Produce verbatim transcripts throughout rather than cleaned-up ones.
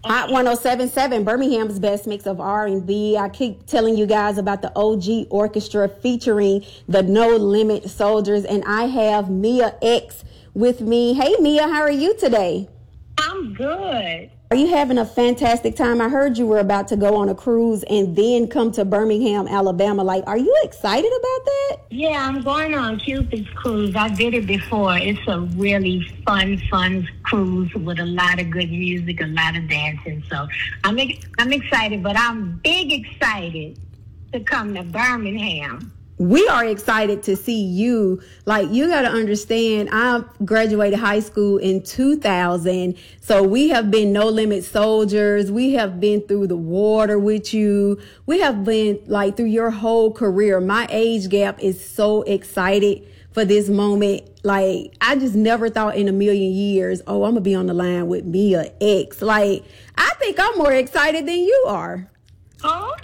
Hot one oh seven point seven, Birmingham's best mix of R and B. I keep telling you guys about the O G Orchestra featuring the No Limit Soldiers, and I have Mia X with me. Hey, Mia, how are you today? I'm good. Are you having a fantastic time? I heard you were about to go on a cruise and then come to Birmingham, Alabama. Like, are you excited about that? Yeah, I'm going on Cupid's Cruise. I did it before. It's a really fun, fun cruise with a lot of good music, a lot of dancing. So I'm ex- I'm excited, but I'm big excited to come to Birmingham. We are excited to see you. Like, you got to understand, I graduated high school in two thousand. So we have been No Limit Soldiers. We have been through the water with you. We have been like through your whole career. My age gap is so excited for this moment. Like, I just never thought in a million years, oh, I'm going to be on the line with Mia X. Like, I think I'm more excited than you are. Oh,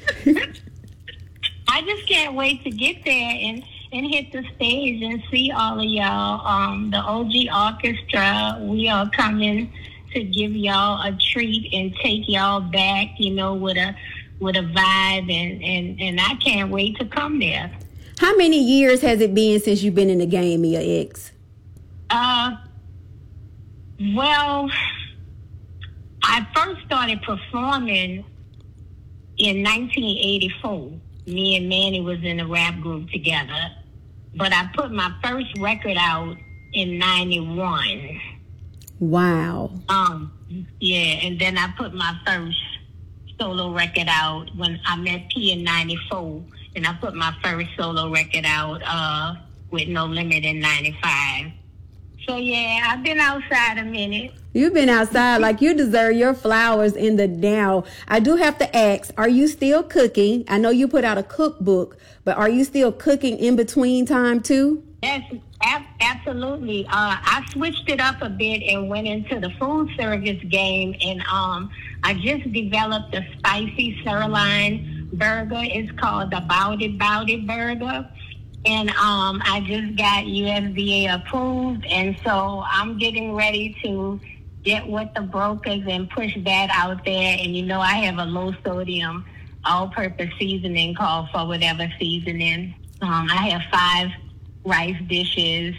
I just can't wait to get there and, and hit the stage and see all of y'all. Um, the O G Orchestra, we are coming to give y'all a treat and take y'all back, you know, with a with a vibe, and, and, and I can't wait to come there. How many years has it been since you've been in the game, Mia X? Uh, well, I first started performing in nineteen eighty-four. Me and Manny was in a rap group together, but I put my first record out in ninety-one. Wow. Um, yeah, and then I put my first solo record out when I met P in ninety-four, and I put my first solo record out uh, with No Limit in ninety-five. So, yeah, I've been outside a minute. You've been outside. Like, you deserve your flowers in the now. I do have to ask, are you still cooking? I know you put out a cookbook, but are you still cooking in between time, too? Yes, ab- absolutely. Uh, I switched it up a bit and went into the food service game, and um, I just developed a spicy sirloin burger. It's called the Bout It Bout It burger. And um, I just got U S D A approved, and so I'm getting ready to get with the brokers and push that out there. And, you know, I have a low-sodium, all-purpose seasoning called For Whatever Seasoning. Um, I have five rice dishes,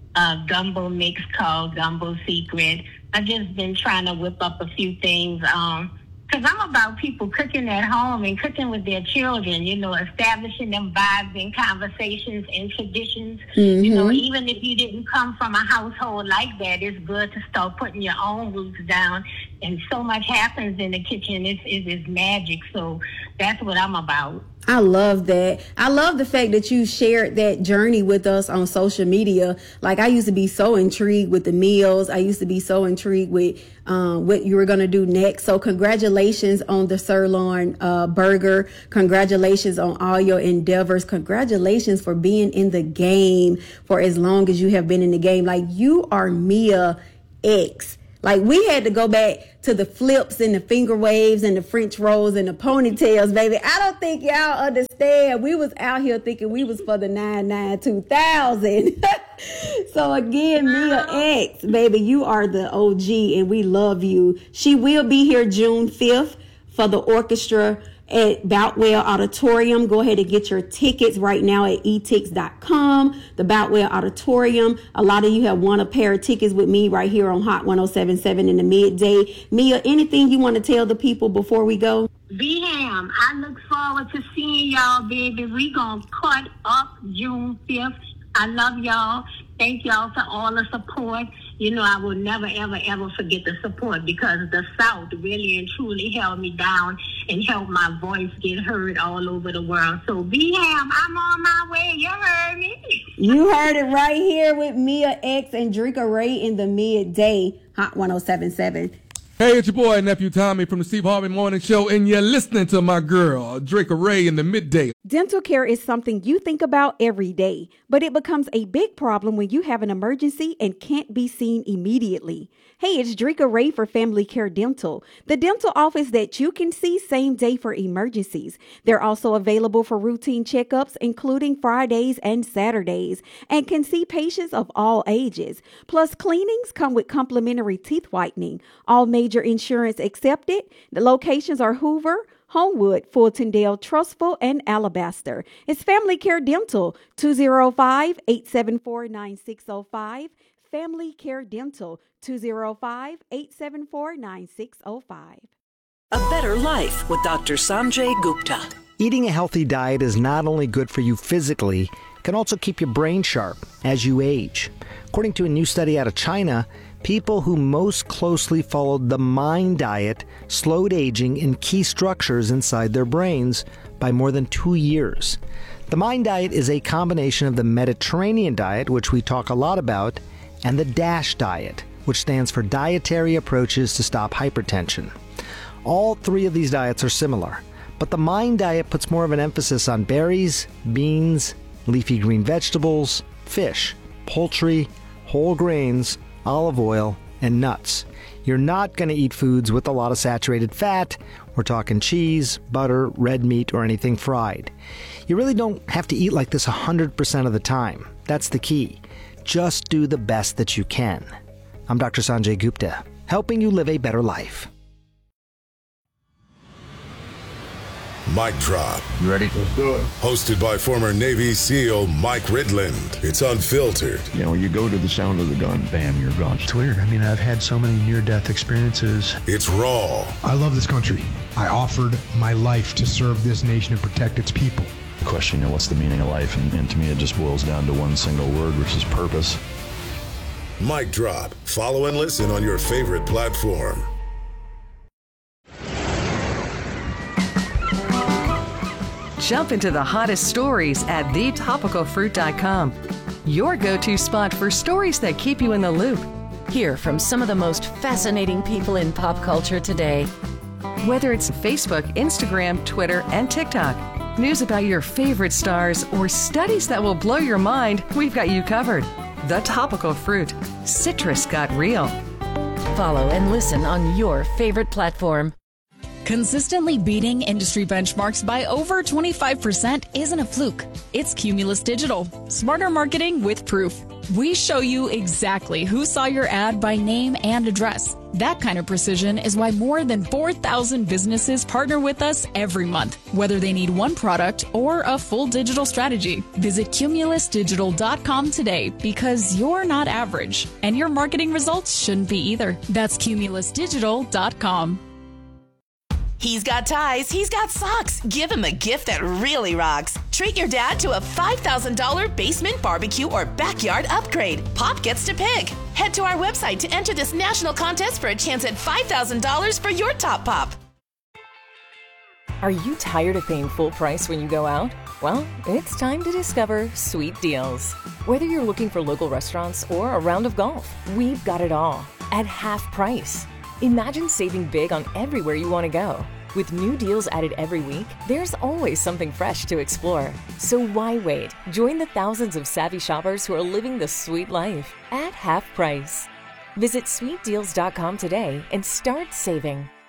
a gumbo mix called Gumbo Secret. I've just been trying to whip up a few things, um, because I'm about people cooking at home and cooking with their children, you know, establishing them vibes and conversations and traditions. Mm-hmm. You know, even if you didn't come from a household like that, it's good to start putting your own roots down. And so much happens in the kitchen. It's, it's, it's magic. So that's what I'm about. I love that. I love the fact that you shared that journey with us on social media. Like, I used to be so intrigued with the meals. I used to be so intrigued with um, what you were going to do next. So congratulations on the sirloin uh, burger. Congratulations on all your endeavors. Congratulations for being in the game for as long as you have been in the game. Like, you are Mia X. Like, we had to go back to the flips and the finger waves and the French rolls and the ponytails, baby. I don't think y'all understand. We was out here thinking we was for the nine nine two thousand. So again, Mia X, baby, you are the O G and we love you. She will be here June fifth for the orchestra at Boutwell Auditorium. Go ahead and get your tickets right now at e tix dot com. The Boutwell Auditorium. A lot of you have won a pair of tickets with me right here on Hot one oh seven point seven in the midday. Mia, anything you want to tell the people before we go? B-Ham, I look forward to seeing y'all, baby. We gonna cut up June fifth. I love y'all. Thank y'all for all the support. You know, I will never, ever, ever forget the support because the South really and truly held me down and helped my voice get heard all over the world. So, B-Ham, I'm on my way. You heard me. You heard it right here with Mia X and Drika Ray in the midday. Hot one oh seven point seven. Hey, it's your boy, Nephew Tommy from the Steve Harvey Morning Show, and you're listening to my girl, Drika Ray in the midday. Dental care is something you think about every day, but it becomes a big problem when you have an emergency and can't be seen immediately. Hey, it's Drika Ray for Family Care Dental, the dental office that you can see same day for emergencies. They're also available for routine checkups, including Fridays and Saturdays, and can see patients of all ages. Plus, cleanings come with complimentary teeth whitening. All major major insurance accepted. The locations are Hoover, Homewood, Fultondale, Trustful, and Alabaster. It's Family Care Dental, two oh five, eight seven four, nine six oh five. Family Care Dental, two oh five, eight seven four, nine six oh five. A better life with Doctor Sanjay Gupta. Eating a healthy diet is not only good for you physically, it can also keep your brain sharp as you age. According to a new study out of China, people who most closely followed the MIND diet slowed aging in key structures inside their brains by more than two years. The MIND diet is a combination of the Mediterranean diet, which we talk a lot about, and the DASH diet, which stands for Dietary Approaches to Stop Hypertension. All three of these diets are similar, but the MIND diet puts more of an emphasis on berries, beans, leafy green vegetables, fish, poultry, whole grains, olive oil, and nuts. You're not going to eat foods with a lot of saturated fat. We're talking cheese, butter, red meat, or anything fried. You really don't have to eat like this one hundred percent of the time. That's the key. Just do the best that you can. I'm Doctor Sanjay Gupta, helping you live a better life. Mic Drop. You ready? Let's do it. Hosted by former Navy SEAL Mike Ridland. It's unfiltered. You know, you go to the sound of the gun, bam, you're gone. It's weird. I mean, I've had so many near-death experiences. It's raw. I love this country. I offered my life to serve this nation and protect its people. The question, you know, what's the meaning of life? And, and to me, it just boils down to one single word, which is purpose. Mic Drop. Follow and listen on your favorite platform. Jump into the hottest stories at the topical fruit dot com. Your go-to spot for stories that keep you in the loop. Hear from some of the most fascinating people in pop culture today. Whether it's Facebook, Instagram, Twitter, and TikTok, news about your favorite stars, or studies that will blow your mind, we've got you covered. The Topical Fruit. Citrus got real. Follow and listen on your favorite platform. Consistently beating industry benchmarks by over twenty-five percent isn't a fluke. It's Cumulus Digital. Smarter marketing with proof. We show you exactly who saw your ad by name and address. That kind of precision is why more than four thousand businesses partner with us every month, whether they need one product or a full digital strategy. Visit cumulus digital dot com today because you're not average, and your marketing results shouldn't be either. That's cumulus digital dot com. He's got ties, he's got socks. Give him a gift that really rocks. Treat your dad to a five thousand dollars basement barbecue or backyard upgrade. Pop gets to pick. Head to our website to enter this national contest for a chance at five thousand dollars for your top pop. Are you tired of paying full price when you go out? Well, it's time to discover Sweet Deals. Whether you're looking for local restaurants or a round of golf, we've got it all at half price. Imagine saving big on everywhere you want to go. With new deals added every week, there's always something fresh to explore. So why wait? Join the thousands of savvy shoppers who are living the sweet life at half price. Visit sweet deals dot com today and start saving.